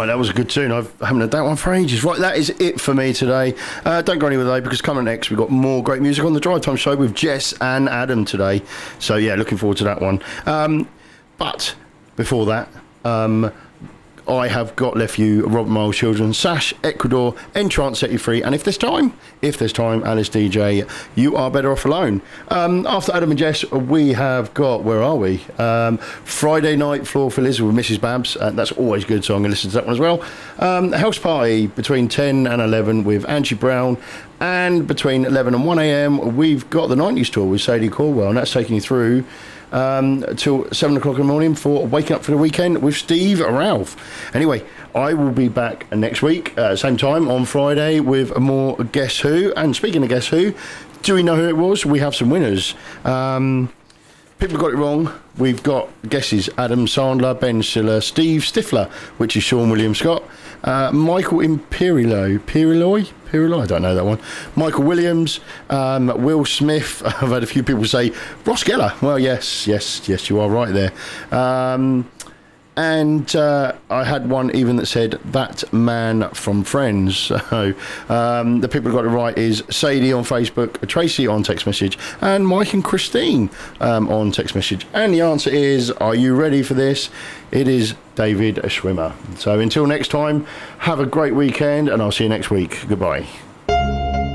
Right, that was a good tune. I haven't had that one for ages. Right, that is it for me today. Don't go anywhere today, because coming next we've got more great music on the Drive Time Show with Jess and Adam today. So yeah, looking forward to that one. But before that, I have got left you Robert Miles Children, Sash, Ecuador, Entrance Set You Free, and if there's time, Alice DJ, You Are Better Off Alone. After Adam and Jess, we have got, where are we? Friday Night Floor Fillers with Mrs. Babs. That's always good, so I'm going to listen to that one as well. House Party between 10 and 11 with Angie Brown. And between 11 and 1 a.m, we've got the 90s tour with Sadie Caldwell, and that's taking you through till 7 o'clock in the morning for Waking Up for the Weekend with Steve Ralph. Anyway, I will be back next week, same time on Friday, with more Guess Who. And speaking of Guess Who, do we know who it was? We have some winners. People got it wrong. We've got guesses: Adam Sandler, Ben Stiller, Steve Stifler, which is Sean William Scott, Michael Piriloi, I don't know that one, Michael Williams, Will Smith. I've had a few people say Ross Geller. Well, yes, you are right there. And I had one even that said That Man from Friends. So the people who got it right is Sadie on Facebook, Tracy on text message, and Mike and Christine on text message. And the answer is, are you ready for this? It is David Schwimmer. So until next time, have a great weekend, and I'll see you next week. Goodbye.